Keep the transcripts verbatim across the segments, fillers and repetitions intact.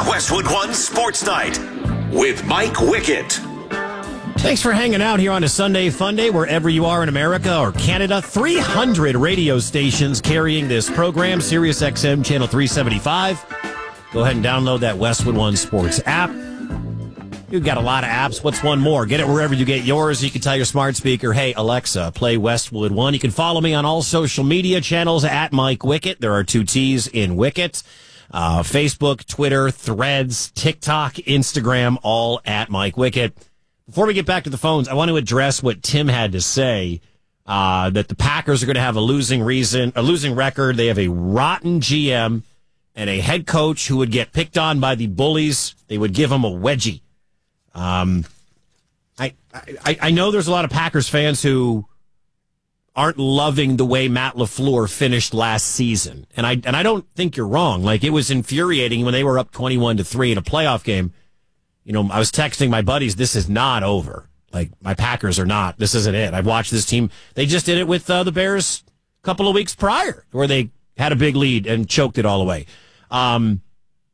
Westwood One Sports Night with Mike Wickett. Thanks for hanging out here on a Sunday Fun Day, wherever you are in America or Canada. three hundred radio stations carrying this program, Sirius X M Channel three seventy-five. Go ahead and download that Westwood One Sports app. You've got a lot of apps. What's one more? Get it wherever you get yours. You can tell your smart speaker, hey, Alexa, play Westwood One. You can follow me on all social media channels at Mike Wickett. There are two T's in Wickett. Uh, Facebook, Twitter, Threads, TikTok, Instagram, all at Mike Wickett. Before we get back to the phones, I want to address what Tim had to say, uh, that the Packers are going to have a losing reason, a losing record. They have a rotten G M and a head coach who would get picked on by the bullies. They would give him a wedgie. Um, I, I, I know there's a lot of Packers fans who aren't loving the way Matt LaFleur finished last season. And I, and I don't think you're wrong. Like, it was infuriating when they were up twenty-one to three in a playoff game. You know, I was texting my buddies, this is not over. Like, my Packers are not. This isn't it. I've watched this team. They just did it with uh, the Bears a couple of weeks prior, where they had a big lead and choked it all away. Um,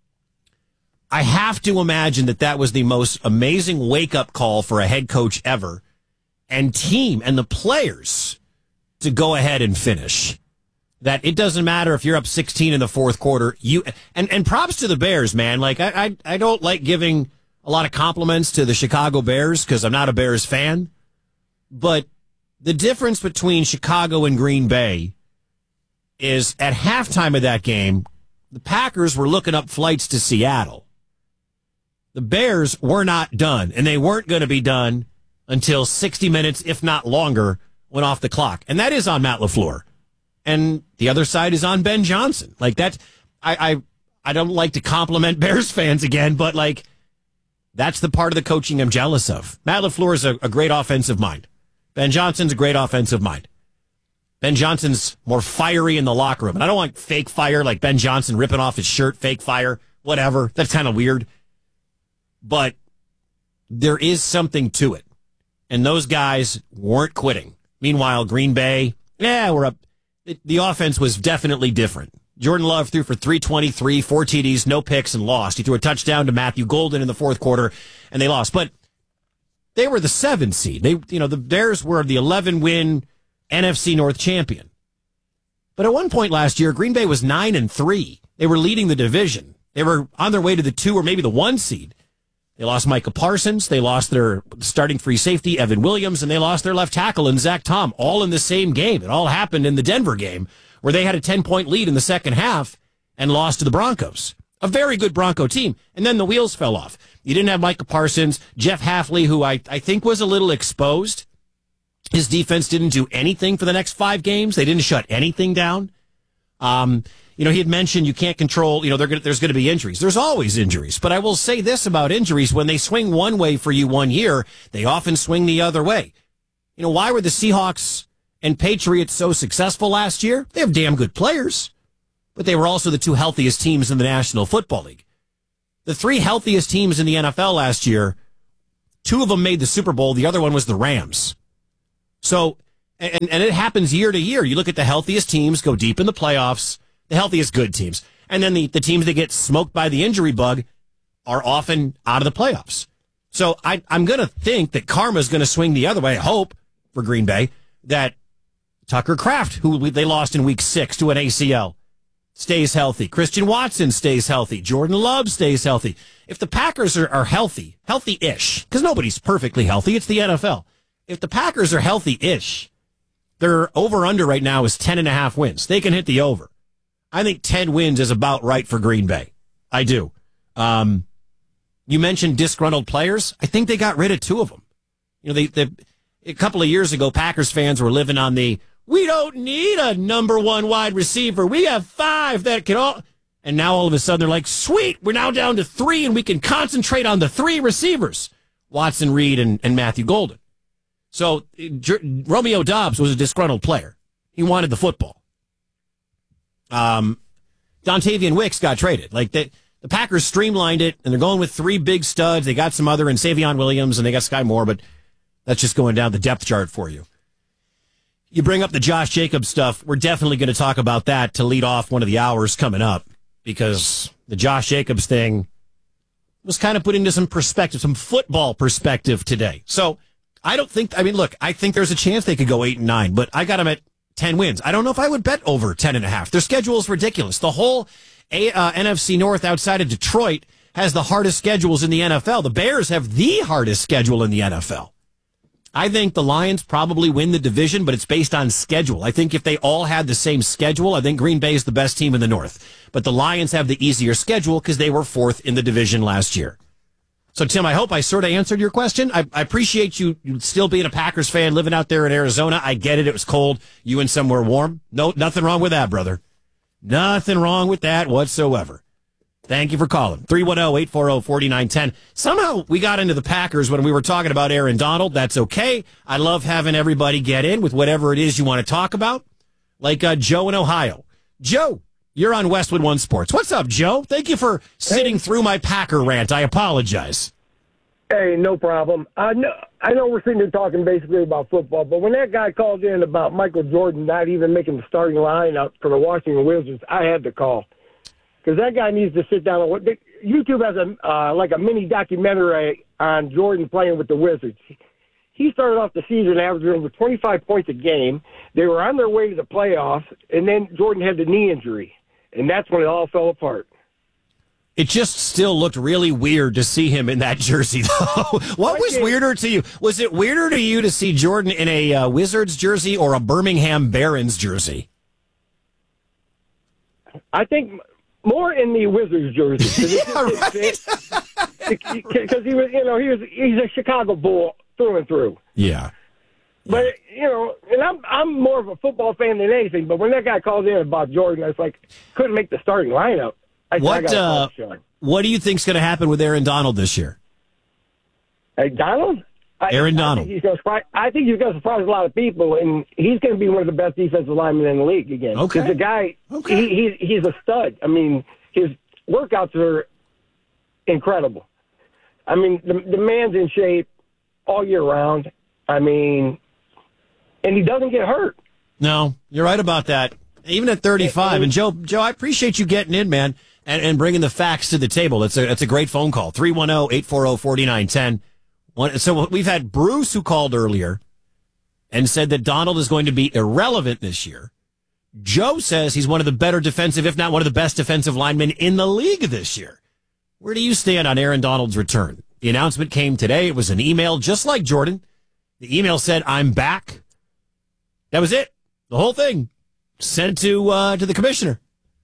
I have to imagine that that was the most amazing wake-up call for a head coach ever, and team and the players to go ahead and finish. That it doesn't matter if you're up sixteen in the fourth quarter. You and, and props to the Bears, man. Like, I, I, I don't like giving a lot of compliments to the Chicago Bears because I'm not a Bears fan. But the difference between Chicago and Green Bay is at halftime of that game, the Packers were looking up flights to Seattle. The Bears were not done, and they weren't going to be done until sixty minutes, if not longer, went off the clock. And that is on Matt LaFleur. And the other side is on Ben Johnson. Like, that, I, I, I don't like to compliment Bears fans again, but, like, that's the part of the coaching I'm jealous of. Matt LaFleur is a, a great offensive mind. Ben Johnson's a great offensive mind. Ben Johnson's more fiery in the locker room. And I don't want fake fire, like Ben Johnson ripping off his shirt, fake fire, whatever. That's kind of weird. But there is something to it. And those guys weren't quitting. Meanwhile, Green Bay, yeah, we're up. It, the offense was definitely different. Jordan Love threw for three twenty-three, four T Ds, no picks, and lost. He threw a touchdown to Matthew Golden in the fourth quarter, and they lost. But they were the seven seed. They, you know, the Bears were the eleven-win N F C North champion. But at one point last year, Green Bay was nine and three. They were leading the division. They were on their way to the two or maybe the one seed. They lost Micah Parsons. They lost their starting free safety, Evan Williams, and they lost their left tackle in Zach Tom, all in the same game. It all happened in the Denver game, where they had a ten-point lead in the second half and lost to the Broncos. A very good Bronco team. And then the wheels fell off. You didn't have Micah Parsons. Jeff Hafley, who I, I think was a little exposed. His defense didn't do anything for the next five games. They didn't shut anything down. Um, you know, he had mentioned you can't control, you know, gonna, there's going to be injuries. There's always injuries. But I will say this about injuries. When they swing one way for you one year, they often swing the other way. You know, why were the Seahawks and Patriots so successful last year? They have damn good players, but they were also the two healthiest teams in the National Football League. The three healthiest teams in the N F L last year, two of them made the Super Bowl. The other one was the Rams. So, and, and it happens year to year. You look at the healthiest teams go deep in the playoffs, the healthiest good teams. And then the, the teams that get smoked by the injury bug are often out of the playoffs. So I, I'm going to think that karma's going to swing the other way. I hope for Green Bay that Tucker Kraft, who they lost in week six to an A C L, stays healthy. Christian Watson stays healthy. Jordan Love stays healthy. If the Packers are, are healthy, healthy-ish, because nobody's perfectly healthy, it's the N F L. If the Packers are healthy-ish, their over-under right now is ten and a half wins. They can hit the over. I think ten wins is about right for Green Bay. I do. Um, you mentioned disgruntled players. I think they got rid of two of them. You know, they, they a couple of years ago, Packers fans were living on the, we don't need a number one wide receiver. We have five that can all... And now all of a sudden they're like, sweet, we're now down to three and we can concentrate on the three receivers. Watson, Reed, and, and Matthew Golden. So J- Romeo Doubs was a disgruntled player. He wanted the football. Um, Dontavian Wicks got traded. Like they, the Packers streamlined it, and they're going with three big studs. They got some other, and Savion Williams, and they got Sky Moore, but that's just going down the depth chart for you. You bring up the Josh Jacobs stuff. We're definitely going to talk about that to lead off one of the hours coming up, because the Josh Jacobs thing was kind of put into some perspective, some football perspective today. So I don't think, I mean, look, I think there's a chance they could go eight and nine, but I got them at ten wins. I don't know if I would bet over ten and a half. Their schedule is ridiculous. The whole a, uh, N F C North outside of Detroit has the hardest schedules in the N F L. The Bears have the hardest schedule in the N F L. I think the Lions probably win the division, but it's based on schedule. I think if they all had the same schedule, I think Green Bay is the best team in the North. But the Lions have the easier schedule because they were fourth in the division last year. So, Tim, I hope I sort of answered your question. I, I appreciate you still being a Packers fan, living out there in Arizona. I get it. It was cold. You in somewhere warm. No, nothing wrong with that, brother. Nothing wrong with that whatsoever. Thank you for calling. three one zero, eight four zero, four nine one zero. Somehow we got into the Packers when we were talking about Aaron Donald. That's okay. I love having everybody get in with whatever it is you want to talk about. Like uh, Joe in Ohio. Joe, you're on Westwood One Sports. What's up, Joe? Thank you for sitting hey. through my Packer rant. I apologize. Hey, no problem. I know, I know we're sitting here talking basically about football, but when that guy called in about Michael Jordan not even making the starting lineup for the Washington Wizards, I had to call. Because that guy needs to sit down. And YouTube has a uh, like a mini documentary on Jordan playing with the Wizards. He started off the season averaging over twenty-five points a game. They were on their way to the playoffs, and then Jordan had the knee injury, and that's when it all fell apart. It just still looked really weird to see him in that jersey, though. What was weirder to you? Was it weirder to you to see Jordan in a uh, Wizards jersey or a Birmingham Barons jersey? I think more in the Wizards jersey. Yeah, right. Because he was, you know, he was he's a Chicago Bull through and through. Yeah. But you know, and I'm I'm more of a football fan than anything. But when that guy called in about Jordan, I was like, couldn't make the starting lineup. I, what I uh, What do you think's going to happen with Aaron Donald this year? Hey, Donald. Aaron I, Donald. I think he's going to surprise. I think he's going to surprise a lot of people, and he's going to be one of the best defensive linemen in the league again. Okay. Because the guy, okay. he, he he's a stud. I mean, his workouts are incredible. I mean, the the man's in shape all year round. I mean, and he doesn't get hurt. No, you're right about that. Even at thirty-five. And, and Joe, Joe, I appreciate you getting in, man, and, and bringing the facts to the table. It's a it's a great phone call. three one zero, eight four zero, four nine one zero. One, so we've had Bruce who called earlier and said that Donald is going to be irrelevant this year. Joe says he's one of the better defensive, if not one of the best defensive linemen in the league this year. Where do you stand on Aaron Donald's return? The announcement came today. It was an email just like Jordan. The email said, "I'm back." That was it. The whole thing sent to uh, to the commissioner.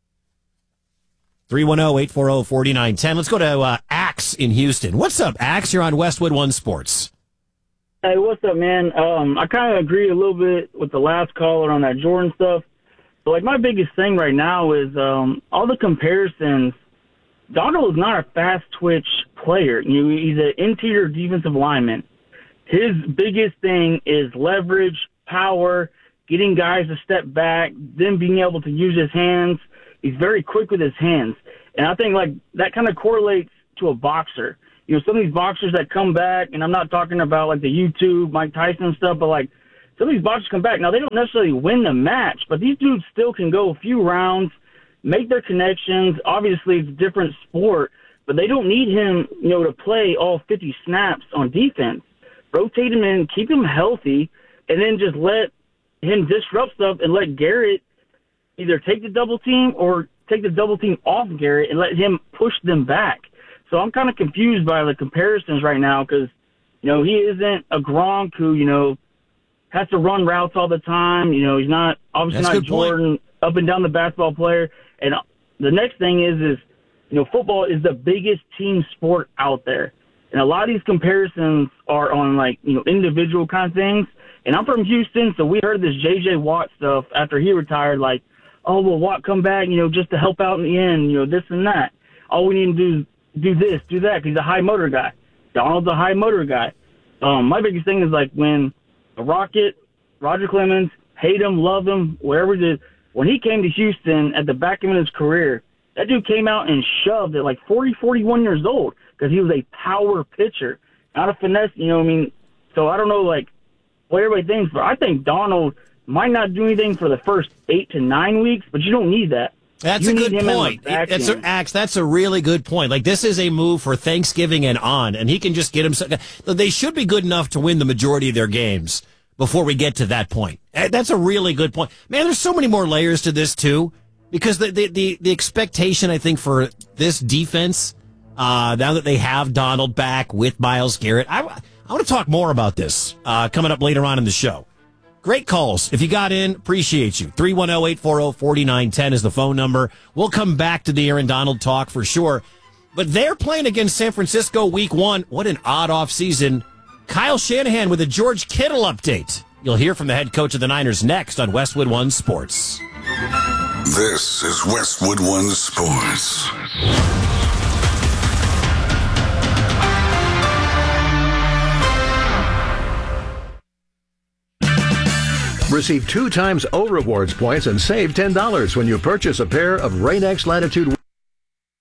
three one zero, eight four zero, four nine one zero. Let's go to uh, Axe in Houston. What's up, Axe? You're on Westwood One Sports. Hey, what's up, man? Um, I kind of agree a little bit with the last caller on that Jordan stuff. But, like, my biggest thing right now is um, all the comparisons. Donald is not a fast-twitch player. You know, he's an interior defensive lineman. His biggest thing is leverage, power, getting guys to step back, then being able to use his hands. He's very quick with his hands. And I think, like, that kind of correlates to a boxer. You know, some of these boxers that come back, and I'm not talking about, like, the YouTube, Mike Tyson stuff, but, like, some of these boxers come back. Now, they don't necessarily win the match, but these dudes still can go a few rounds, make their connections. Obviously, it's a different sport, but they don't need him, you know, to play all fifty snaps on defense. Rotate him in, keep him healthy, and then just let him disrupt stuff and let Garrett either take the double team or take the double team off Garrett and let him push them back. So I'm kind of confused by the comparisons right now because, you know, he isn't a Gronk who, you know, has to run routes all the time. You know, he's not obviously That's not Jordan point. up and down the basketball player. And the next thing is, is, you know, football is the biggest team sport out there. And a lot of these comparisons are on, like, you know, individual kind of things. And I'm from Houston, so we heard this J J. Watt stuff after he retired, like, oh, well, Watt come back, you know, just to help out in the end, you know, this and that. All we need to do is do this, do that, because he's a high motor guy. Donald's a high motor guy. Um, my biggest thing is, like, when the Rocket, Roger Clemens, hate him, love him, wherever it is, when he came to Houston at the back end of his career, that dude came out and shoved at like forty, forty-one years old because he was a power pitcher, not a finesse, you know what I mean? So I don't know, like, what everybody thinks, but I think Donald might not do anything for the first eight to nine weeks, but you don't need that. That's You a need good him in the point. back That's a, end. Axe, that's a really good point. Like, this is a move for Thanksgiving and on, and he can just get himself. They should be good enough to win the majority of their games before we get to that point. Eh, That's a really good point. Man, there's so many more layers to this, too, because the the, the, the expectation, I think, for this defense, uh, now that they have Donald back with Myles Garrett, I, I want to talk more about this uh, coming up later on in the show. Great calls. If you got in, appreciate you. three one zero, eight four zero, four nine one zero is the phone number. We'll come back to the Aaron Donald talk for sure. But they're playing against San Francisco week one. What an odd offseason. Kyle Shanahan with a George Kittle update. You'll hear from the head coach of the Niners next on Westwood One Sports. This is Westwood One Sports. Receive two times O Rewards points and save ten dollars when you purchase a pair of Rain-X Latitude